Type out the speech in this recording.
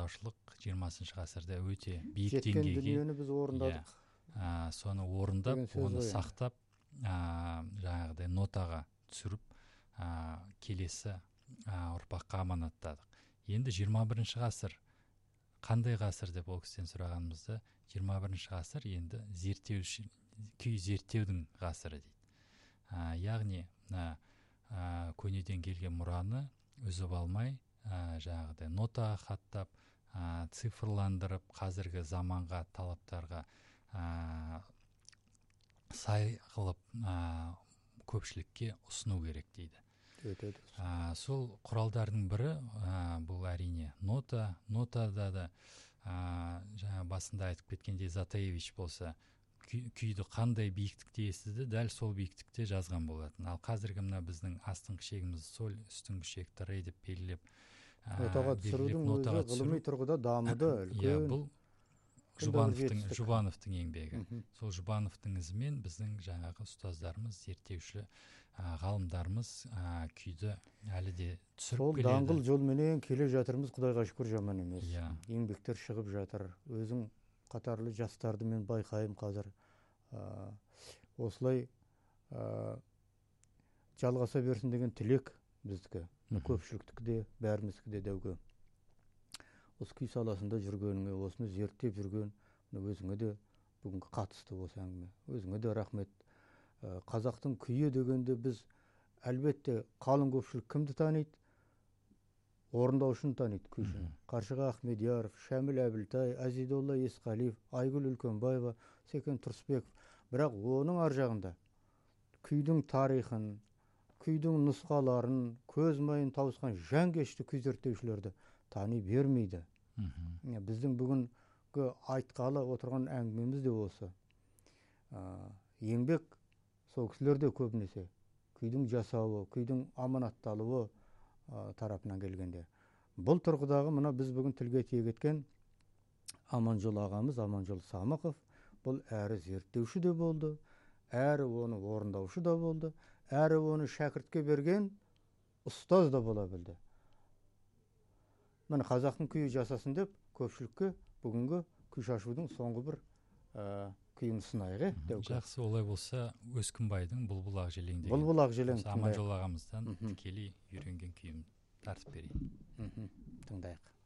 орындаушылық 20 ғасырда өте биік жеткен деңгейге дүниені біз орындадық. соны орындап, деген сөз оны ғой енді. сақтап, жаңағыдай нотаға түсіріп, келесі ұрпаққа аманаттадық. Енді 21 ғасыр қандай ғасыр деп ол кісіден сұрағанымызда, 21 ғасыр енді күй зерттеудің ғасыры дейді. Яғни көнеден келген мұраны үзіп алмай, жаңағыдай нотаға хаттап, цифрландырып, қазіргі заманға, талаптарға сай қылып көпшілікке ұсыну керек дейді. Сол құралдардың бірі бұл әрине нотада да жаңа басында айтып кеткендей Затаевич болса, күйді қандай биіктікте естіді, дәл сол биіктікте жазған болатын. Ал қазіргі мына біздің астыңғы шегіміз соль, үстіңгі шекті ре деп белгілеп нотаға түсірудің өзі ғылыми тұрғыда дамыды. Бұл Жұбановтың еңбегі. Сол Жұбановтың ізімен біздің жаңағы ұстаздарымыз, зерттеуші ғалымдарымыз күйді әлі де түсіріп келеді. Сол даңғыл жолменен келе жатырмыз, Құдайға шүкір, жаман емес. Еңбектер шығып жатыр. Өзің қатарлы жастарды мен байқаймын қазір. Осылай жалғаса берсін деген тілек біздікі. Көпшіліктікі де, бәріміздікі де деуге. Осы күй саласында жүргеніңе, осыны зерттеп жүрген өзіңе де бүгінгі қатысты осы әңгіме. Өзіңе де рахмет. Қазақтың күйі дегенде біз әлбетте қалың көпшілік кімді таниды? Орындаушыны таниды, күйшіні. Қаршыға Ахмедияров, Шәміл Әбілтай, Азидолла Есқалиев, Айгүл Үлкенбаева, Секен Тұрысбеков. Бірақ оның ар жағында күйдің тарихын, күйдің нұсқаларын, көз майын тауысқан жанкешті күй зерттеушілерді тани бермейді. Біздің бүгінгі айтқалы отырған әңгімеміз де осы. Еңбек сол кісілерде көбінесе күйдің жасауы, күйдің аманатталуы тарапынан келгенде. Бұл тұрғыдағы мына біз бүгін тілге тиек еткен Аманжол ағамыз, Аманжол Самықов, бұл әрі зерттеуші де болды, әрі оны орындаушы да болды, әрі оны шәкіртке берген ұстаз да бола білді. Міне қазақтың күйі жасасын деп көпшілікке бүгінгі күй шашудың соңғы бір күйін ұсынайық. Жақсы, олай болса Өскінбайдың Бұлбұл Ақжелең деген Бұлбұл Ақжелең Аманжол ағамыздан тікелей үйренген күйін тартып берейін. Тыңдайық.